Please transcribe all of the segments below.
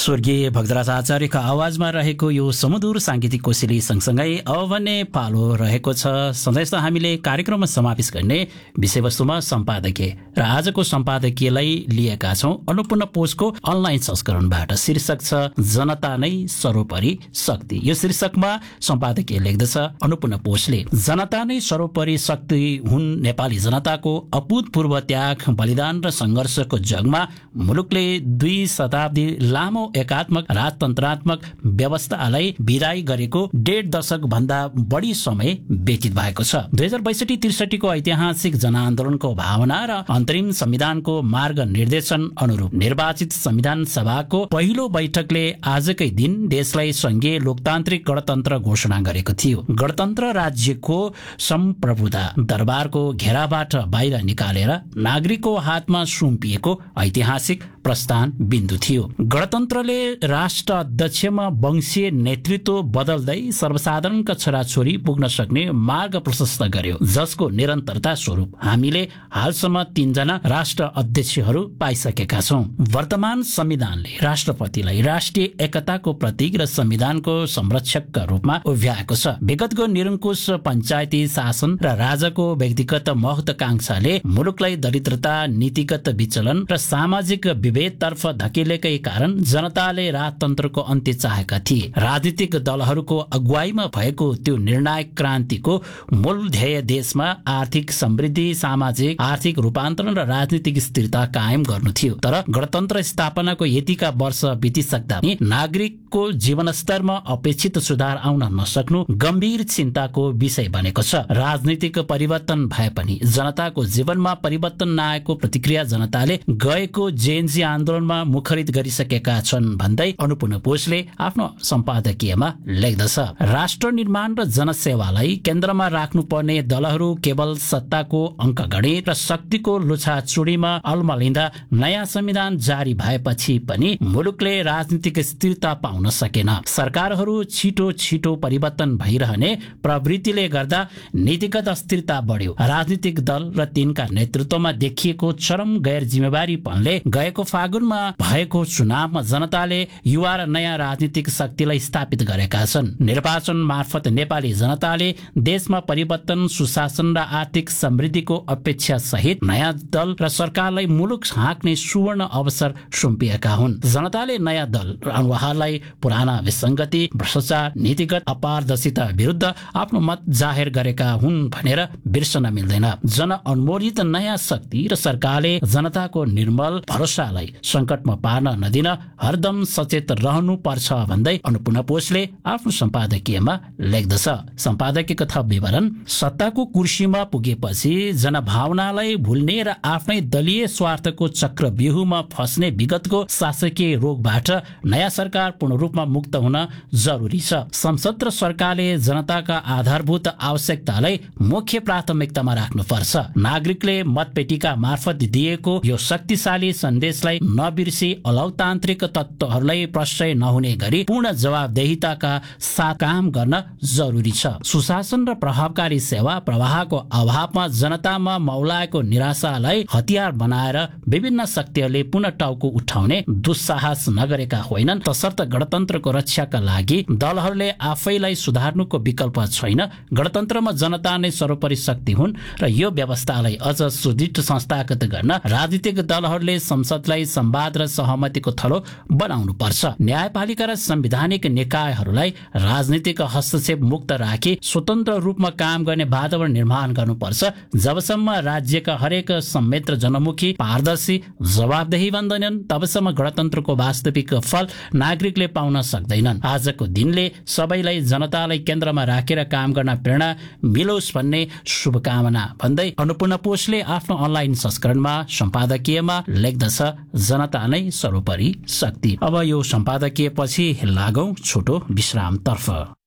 स्वर्गीय भक्तराज आचार्यका आवाजमा रहेको यो सुमधुर साङ्गीतिक कोसेली सँगसँगै अब भन्ने पालो रहेको छ। सधैँ जस्तो हामीले कार्यक्रममा समावेश गर्ने विषयवस्तुमा सम्पादकीय र आजको सम्पादकीयलाई लिएका छौँ अन्नपूर्ण पोस्टको अनलाइन संस्करणबाट। शीर्षक छ जनता नै सर्वोपरि शक्ति। यो शीर्षकमा सम्पादकीय लेख्दछ अन्नपूर्ण पोस्टले, जनता नै सर्वोपरि शक्ति हुन् नेपाली जनताको अभूतपूर्व त्याग बलिदान र सङ्घर्षको जगमा मुलुकले 2 शताब्दी लामो एकात्मक राजतन्त्रात्मक व्यवस्थालाई विदाई गरेको 1.5 दशक भन्दा बढी समय व्यतीत भएको छ। 2062-63 को ऐतिहासिक जनआन्दोलनको भावना र अन्तरिम संविधानको मार्ग निर्देशन अनुरूप निर्वाचित संविधान सभाको पहिलो बैठकले आजकै दिन देशलाई संघीय लोकतान्त्रिक गणतन्त्र घोषणा गरेको थियो। गणतन्त्र राज्यको सम्प्रभुता दरबारको घेराबाट बाहिर निकालेर नागरिकको हातमा सुम्पिएको ऐतिहासिक प्रस्थान बिन्दु थियो। गणतन्त्रले राष्ट्र अध्यक्षमा वंशीय नेतृत्व बदल्दै सर्वसाधारणका छोराछोरी पुग्न सक्ने मार्ग प्रशस्त गर्यो, जसको निरन्तरता स्वरूप हामीले हालसम्म 3 जना राष्ट्र अध्यक्षहरू पाइसकेका छौं। वर्तमान संविधानले राष्ट्रपतिलाई राष्ट्रिय एकताको प्रतीक र संविधानको संरक्षकका रूपमा उभ्याएको छ। विगतको निरङ्कुश पञ्चायती शासन र राजाको व्यक्तिगत महत्वाकांक्षाले मुलुकलाई दरिद्रता, नीतिगत विचलन र सामाजिक विभेदतर्फ धकेलेकै कारण जनताले राजतन्त्रको अन्त्य चाहेका थिए। राजनीतिक दलहरूको अगुवाईमा भएको त्यो निर्णायक क्रान्तिको मूल ध्येय देशमा आर्थिक समृद्धि, सामाजिक आर्थिक रूपान्तरण र राजनीतिक स्थिरता कायम गर्नु थियो। तर गणतन्त्र स्थापनाको यतिका वर्ष बितिसक्दा नागरिकको जीवनस्तरमा अपेक्षित सुधार आउन नसक्नु गम्भीर चिन्ताको विषय बनेको छ। राजनीतिक परिवर्तन भए पनि जनताको जीवनमा परिवर्तन नआएको प्रतिक्रिया जनताले गएको जेएनजी आन्दोलनमा मुखरित गरिसकेका छन् भन्दै अन्नपूर्ण पोस्टले आफ्नो सम्पादकीयमा लेख्दछ। राष्ट्र निर्माण र जनसेवालाई केन्द्रमा राख्नुपर्ने दलहरू केवल सत्ताको अङ्कगणित र शक्तिको लुछाचुडीमा अल्मलिँदा नयाँ संविधान जारी भएपछि पनि मुलुकले राजनीतिक स्थिरता पाउन सकेन। सरकारहरू छिटो छिटो परिवर्तन भइरहने प्रवृत्तिले गर्दा नीतिगत अस्थिरता बढ्यो। राजनीतिक दल र तिनका नेतृत्वमा देखिएको चरम गैर जिम्मेवारीपनले गएको फागुनमा भएको चुनावमा जनताले युवा र नयाँ राजनीतिक शक्तिलाई स्थापित गरेका छन्। निर्वाचन मार्फत नेपाली जनताले देशमा परिवर्तन, सुशासन र आर्थिक समृद्धिको अपेक्षा सहित नयाँ दल र सरकारलाई मुलुक हाँक्ने सुवर्ण अवसर सुम्पिएका हुन्। जनताले नयाँ दल र उहाँलाई पुराना विसङ्गति, भ्रष्टाचार, नीतिगत अपारदर्शिता विरुद्ध आफ्नो मत जाहेर गरेका हुन् भनेर बिर्सन मिल्दैन। जनअनुमोदित नयाँ शक्ति र सरकारले जनताको निर्मल भरोसालाई संकटमा पार्न नदिन हरदम सचेत रहनु पर्छ भन्दै अन्नपूर्ण पोस्टले आफ्नो सम्पादकीयमा लेख्दछ। सम्पादकीयको थप विवरण, सत्ताको कुर्सीमा पुगेपछि जनभावनालाई भुल्ने र आफ्नै दलीय स्वार्थको चक्रव्यूहमा फस्ने विगतको शासकीय रोगबाट नयाँ सरकार पूर्ण रूपमा मुक्त हुन जरुरी छ। संसद र सरकारले जनताका आधारभूत आवश्यकतालाई मुख्य प्राथमिकतामा राख्नुपर्छ। नागरिकले मतपेटिका मार्फत दिएको यो शक्तिशाली सन्देशलाई नबिर्सी अलोकतान्त्रिक तत्त्वहरूलाई प्रश्रय नहुने गरी पूर्ण जवाबदेहिताका साथ काम गर्न जरुरी छ। सुशासन र प्रभावकारी सेवा प्रवाहको अभावमा जनतामा मौलाएको निराशालाई हतियार बनाएर विभिन्न शक्तिहरूले पुनः टाउको उठाउने दुस्साहस नगरेका होइनन्। तसर्थ गणतन्त्रको रक्षाका लागि दलहरूले आफैलाई सुधार्नुको विकल्प छैन। गणतन्त्रमा जनता नै सर्वोपरि शक्ति हुन् र यो व्यवस्थालाई अझ सुदृढ संस्थागत गर्न राजनीतिक दलहरूले संसदलाई संवाद र सहमतिको थलो बनाउनु पर्छ। न्यायपालिका र संवैधानिक निकायहरूलाई राजनीतिक हस्तक्षेप मुक्त राखी स्वतन्त्र रूपमा काम गर्ने वातावरण निर्माण गर्नुपर्छ। जबसम्म राज्यका हरेक संयन्त्र जनमुखी, पारदर्शी, जवाबदेही बन्दैनन् तबसम्म गणतन्त्रको वास्तविक फल नागरिकले पाउन सक्दैनन्। आजको दिनले सबैलाई जनतालाई केन्द्रमा राखेर काम गर्न प्रेरणा मिलोस् भन्ने शुभकामना भन्दै अन्नपूर्ण पोस्टले आफ्नो अनलाइन संस्करणमा सम्पादकीयमा लेख्दछ जनता नै सर्वोपरि शक्ति। अब यो सम्पादकीय पछि लागौं छोटो विश्रामतर्फ।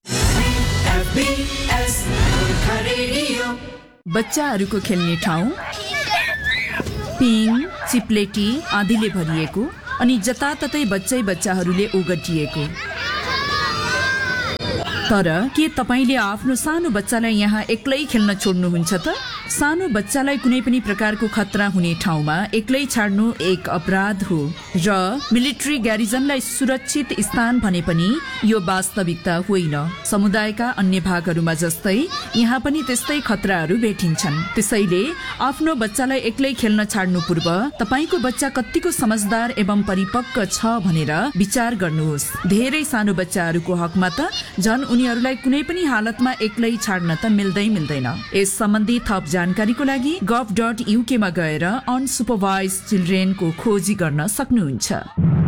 बच्चाहरूको खेल्ने ठाउँ पिङ, चिप्लेटी आदिले भरिएको अनि जताततै बच्चाहरूले ओगटिएको। तर के तपाईँले आफ्नो सानो बच्चालाई यहाँ एक्लै खेल्न छोड्नुहुन्छ त? सानो बच्चालाई कुनै पनि प्रकारको खतरा हुने ठाउँमा एक्लै छाड्नु एक अपराध हो र मिलिट्री ग्यारिजनलाई सुरक्षित स्थान भने पनि यो वास्तविकता होइन। समुदायका अन्य भागहरूमा जस्तै यहाँ पनि त्यस्तै खतराहरू भेटिन्छन्। त्यसैले आफ्नो बच्चालाई एक्लै खेल्न छाड्नु पूर्व तपाईँको बच्चा कतिको समझदार एवं परिपक्व छ भनेर विचार गर्नुहोस्। धेरै सानो बच्चाहरूको हकमा त झन् उनीहरूलाई कुनै पनि हालतमा एक्लै छाड्न त मिल्दैन। यस सम्बन्धी थप जानकारीको लागि gov.uk मा गएर अनसुपरभाइज्ड चिल्ड्रेनको खोजी गर्न सक्नुहुन्छ।